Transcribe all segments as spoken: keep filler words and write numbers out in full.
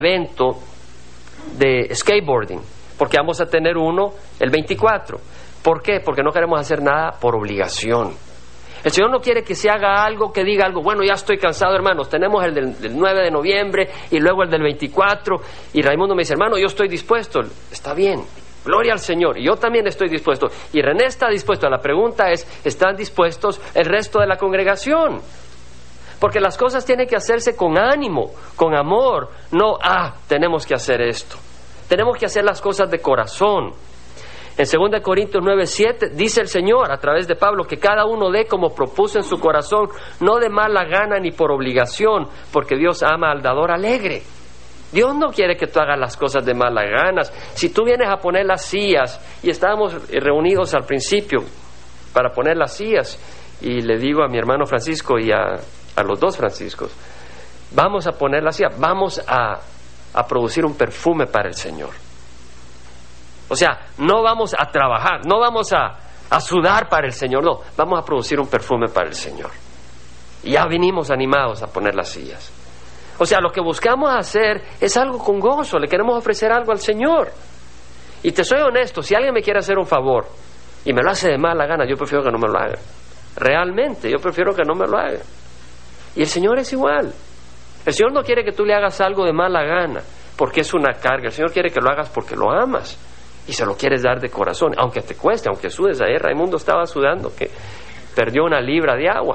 evento de skateboarding, porque vamos a tener uno el veinticuatro. ¿Por qué? Porque no queremos hacer nada por obligación. El Señor no quiere que se haga algo, que diga algo, bueno, ya estoy cansado, hermanos, tenemos el del, del nueve de noviembre y luego el del veinticuatro, y Raimundo me dice, hermano, yo estoy dispuesto. Está bien, gloria al Señor, y yo también estoy dispuesto, y René está dispuesto. La pregunta es, ¿están dispuestos el resto de la congregación? Porque las cosas tienen que hacerse con ánimo, con amor, no, ah, tenemos que hacer esto. Tenemos que hacer las cosas de corazón. En segunda de Corintios nueve siete dice el Señor a través de Pablo que cada uno dé como propuso en su corazón, no de mala gana ni por obligación, porque Dios ama al dador alegre. Dios no quiere que tú hagas las cosas de mala ganas. Si tú vienes a poner las sillas, y estábamos reunidos al principio para poner las sillas, y le digo a mi hermano Francisco y a, a los dos Franciscos, vamos a poner las sillas, vamos a, a producir un perfume para el Señor. O sea, no vamos a trabajar, no vamos a, a sudar para el Señor, no, vamos a producir un perfume para el Señor. Y ya vinimos animados a poner las sillas. O sea, lo que buscamos hacer es algo con gozo, le queremos ofrecer algo al Señor. Y te soy honesto, si alguien me quiere hacer un favor y me lo hace de mala gana, yo prefiero que no me lo haga. Realmente, yo prefiero que no me lo haga. Y el Señor es igual. El Señor no quiere que tú le hagas algo de mala gana, porque es una carga. El Señor quiere que lo hagas porque lo amas y se lo quieres dar de corazón, aunque te cueste, aunque sudes. Ayer Raimundo estaba sudando que perdió una libra de agua,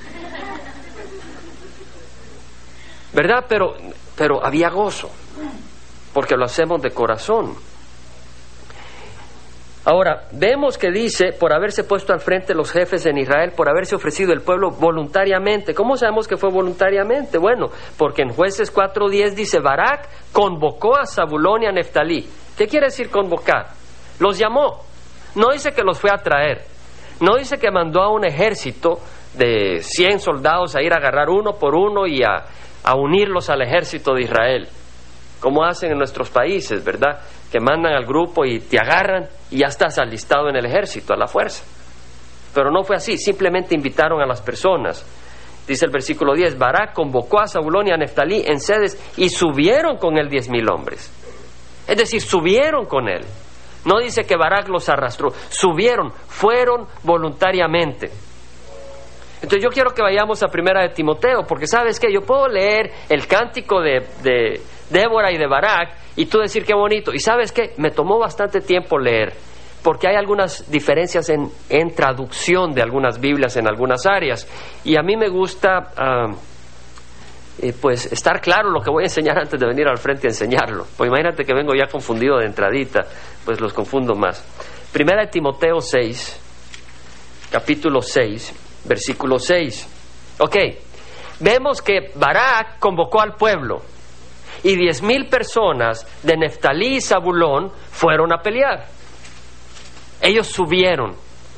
¿verdad? Pero, pero había gozo, porque lo hacemos de corazón. Ahora, vemos que dice, por haberse puesto al frente los jefes en Israel, por haberse ofrecido el pueblo voluntariamente. ¿Cómo sabemos que fue voluntariamente? Bueno, porque en Jueces cuatro diez dice, Barak convocó a Zabulón y a Neftalí. ¿Qué quiere decir convocar? Los llamó. No dice que los fue a traer. No dice que mandó a un ejército de cien soldados a ir a agarrar uno por uno y a, a unirlos al ejército de Israel, como hacen en nuestros países, ¿verdad? Que mandan al grupo y te agarran y ya estás alistado en el ejército a la fuerza. Pero no fue así, simplemente invitaron a las personas. Dice el versículo diez, Barak convocó a Zabulón y a Neftalí en Cedes y subieron con él diez mil hombres. Es decir, subieron con él. No dice que Barak los arrastró, subieron, fueron voluntariamente. Entonces yo quiero que vayamos a Primera de Timoteo, porque ¿sabes qué? Yo puedo leer el cántico de, de Débora y de Barak y tú decir qué bonito. Y ¿sabes qué? Me tomó bastante tiempo leer, porque hay algunas diferencias en, en traducción de algunas Biblias en algunas áreas. Y a mí me gusta uh, eh, pues estar claro lo que voy a enseñar antes de venir al frente a enseñarlo. Pues imagínate que vengo ya confundido de entradita, pues los confundo más. Primera de Timoteo seis, capítulo seis, versículo seis. Ok, vemos que Barak convocó al pueblo y diez mil personas de Neftalí y Zabulón fueron a pelear. Ellos subieron.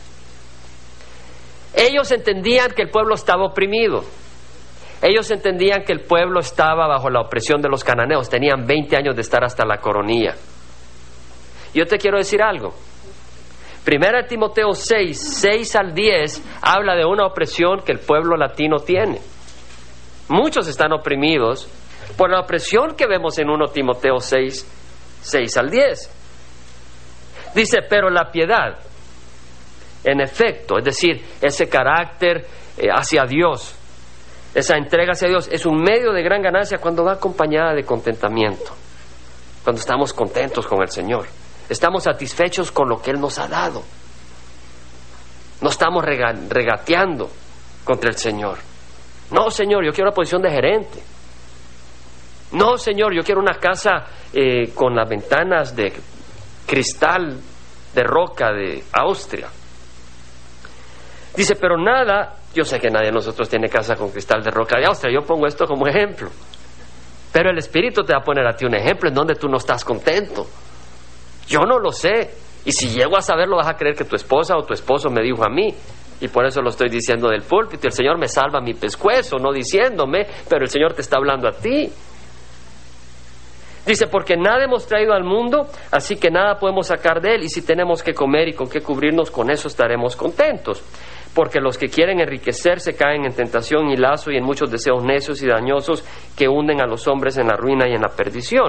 Ellos entendían que el pueblo estaba oprimido. Ellos entendían que el pueblo estaba bajo la opresión de los cananeos. Tenían veinte años de estar hasta la coronilla. Yo te quiero decir algo. Primera de Timoteo seis, seis al diez habla de una opresión que el pueblo latino tiene. Muchos están oprimidos por la opresión que vemos en Primera de Timoteo seis, seis al diez. Dice, pero la piedad, en efecto, es decir, ese carácter eh, hacia Dios, esa entrega hacia Dios, es un medio de gran ganancia cuando va acompañada de contentamiento, cuando estamos contentos con el Señor. Estamos satisfechos con lo que Él nos ha dado. No estamos rega- regateando contra el Señor. No, Señor, yo quiero una posición de gerente. No, Señor, yo quiero una casa eh, con las ventanas de cristal de roca de Austria. Dice, pero nada, yo sé que nadie de nosotros tiene casa con cristal de roca de Austria. Yo pongo esto como ejemplo. Pero el Espíritu te va a poner a ti un ejemplo en donde tú no estás contento. Yo no lo sé, y si llego a saberlo vas a creer que tu esposa o tu esposo me dijo a mí, y por eso lo estoy diciendo del púlpito. El Señor me salva mi pescuezo, no diciéndome, pero el Señor te está hablando a ti. Dice, porque nada hemos traído al mundo, así que nada podemos sacar de él, y si tenemos que comer y con qué cubrirnos, con eso estaremos contentos. porque los que quieren enriquecerse caen en tentación y lazo y en muchos deseos necios y dañosos que hunden a los hombres en la ruina y en la perdición.